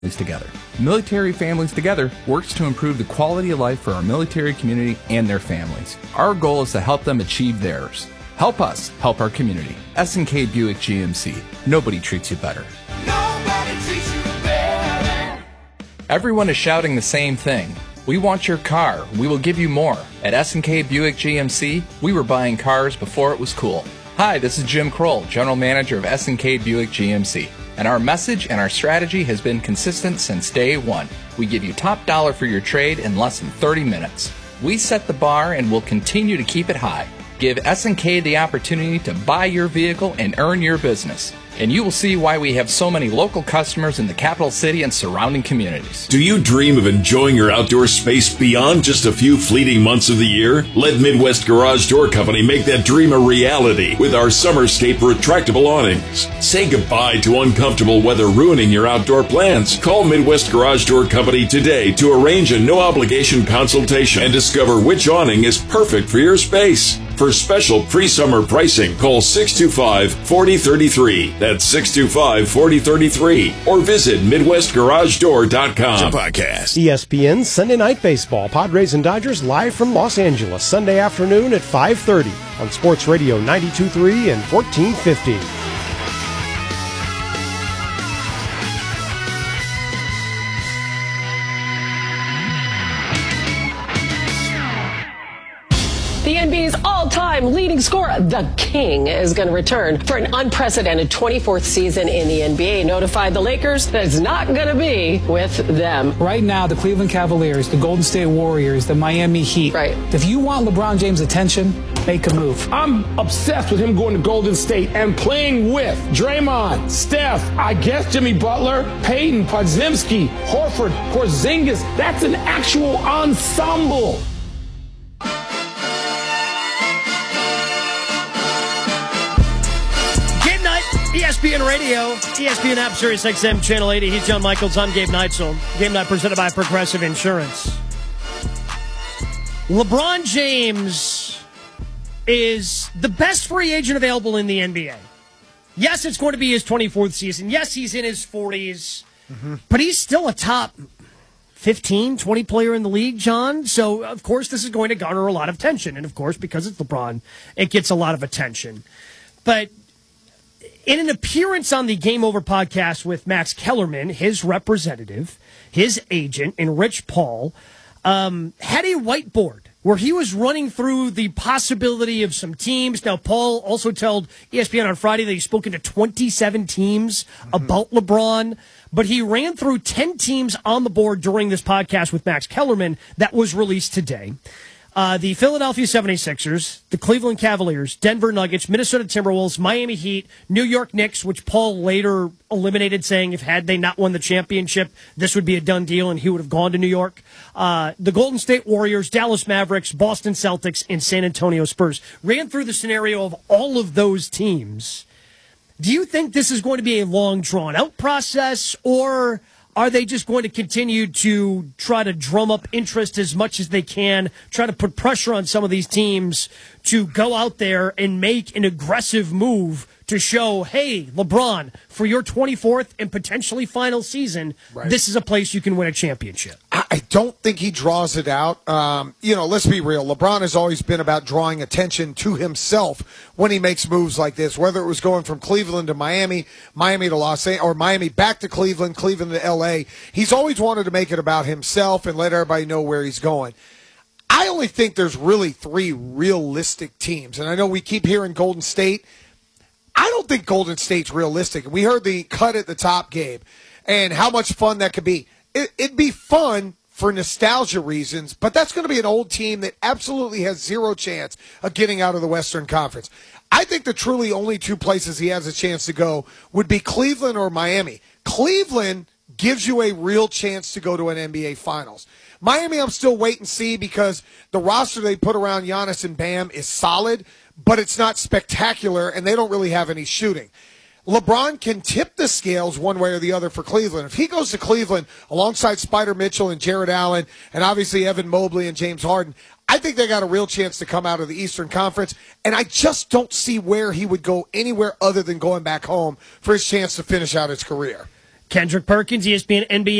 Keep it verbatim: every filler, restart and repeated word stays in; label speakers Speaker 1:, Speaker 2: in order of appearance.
Speaker 1: Together. Military Families Together works to improve the quality of life for our military community and their families. Our goal is to help them achieve theirs. Help us help our community. S and K Buick G M C. Nobody treats you better.
Speaker 2: Nobody treats you better.
Speaker 1: Everyone is shouting the same thing. We want your car. We will give you more. At S and K Buick G M C, we were buying cars before it was cool. Hi, this is Jim Kroll, General Manager of S and K Buick G M C. And our message and our strategy has been consistent since day one. We give you top dollar for your trade in less than thirty minutes. We set the bar and will continue to keep it high. Give S and K the opportunity to buy your vehicle and earn your business. And you will see why we have so many local customers in the capital city and surrounding communities.
Speaker 3: Do you dream of enjoying your outdoor space beyond just a few fleeting months of the year? Let Midwest Garage Door Company make that dream a reality with our Summerscape retractable awnings. Say goodbye to uncomfortable weather ruining your outdoor plans. Call Midwest Garage Door Company today to arrange a no-obligation consultation and discover which awning is perfect for your space. For special pre-summer pricing, call six two five, four zero three three. That's six two five, four zero three three. Or visit Midwest Garage Door dot com.
Speaker 4: Podcast. E S P N Sunday Night Baseball. Padres and Dodgers live from Los Angeles. Sunday afternoon at five thirty on Sports Radio ninety-two point three and fourteen fifty.
Speaker 5: The N B A's all-time leading scorer, the King, is going to return for an unprecedented twenty-fourth season in the N B A. Notified the Lakers that it's not going to be with them.
Speaker 6: Right now, the Cleveland Cavaliers, the Golden State Warriors, the Miami Heat.
Speaker 5: Right.
Speaker 6: If you want LeBron James' attention, make a move.
Speaker 7: I'm obsessed with him going to Golden State and playing with Draymond, Steph, I guess Jimmy Butler, Peyton, Podziemski, Horford, Porzingis. That's an actual ensemble.
Speaker 8: E S P N Radio, E S P N app, Sirius X M, Channel eighty. He's John Michaels. I'm Gabe Neitzel. Game night presented by Progressive Insurance. LeBron James is the best free agent available in the N B A. Yes, it's going to be his twenty-fourth season. Yes, he's in his forties. Mm-hmm. But he's still a top fifteen, twenty player in the league, John. So, of course, this is going to garner a lot of attention. And, of course, because it's LeBron, it gets a lot of attention. But in an appearance on the Game Over podcast with Max Kellerman, his representative, his agent, and Rich Paul, um, had a whiteboard where he was running through the possibility of some teams. Now, Paul also told E S P N on Friday that he's spoken to twenty-seven teams mm-hmm. about LeBron, but he ran through ten teams on the board during this podcast with Max Kellerman that was released today. Uh, the Philadelphia seventy-sixers, the Cleveland Cavaliers, Denver Nuggets, Minnesota Timberwolves, Miami Heat, New York Knicks, which Paul later eliminated, saying if had they not won the championship, this would be a done deal and he would have gone to New York. Uh, the Golden State Warriors, Dallas Mavericks, Boston Celtics, and San Antonio Spurs. Ran through the scenario of all of those teams. Do you think this is going to be a long, drawn-out process, or are they just going to continue to try to drum up interest as much as they can, try to put pressure on some of these teams to go out there and make an aggressive move to show, hey, LeBron, for your twenty-fourth and potentially final season, right, this is a place you can win a championship?
Speaker 9: I don't think he draws it out. Um, you know, let's be real. LeBron has always been about drawing attention to himself when he makes moves like this, whether it was going from Cleveland to Miami, Miami to Los Angeles, or Miami back to Cleveland, Cleveland to L A. He's always wanted to make it about himself and let everybody know where he's going. I only think there's really three realistic teams, and I know we keep hearing Golden State. I don't think Golden State's realistic. We heard the cut at the top, Gabe, and how much fun that could be. It, it'd be fun for nostalgia reasons, but that's going to be an old team that absolutely has zero chance of getting out of the Western Conference. I think the truly only two places he has a chance to go would be Cleveland or Miami. Cleveland gives you a real chance to go to an N B A Finals. Miami, I'm still wait and see because the roster they put around Giannis and Bam is solid, but it's not spectacular, and they don't really have any shooting. LeBron can tip the scales one way or the other for Cleveland. If he goes to Cleveland alongside Spider Mitchell and Jared Allen and obviously Evan Mobley and James Harden, I think they got a real chance to come out of the Eastern Conference, and I just don't see where he would go anywhere other than going back home for his chance to finish out his career.
Speaker 8: Kendrick Perkins, E S P N N B A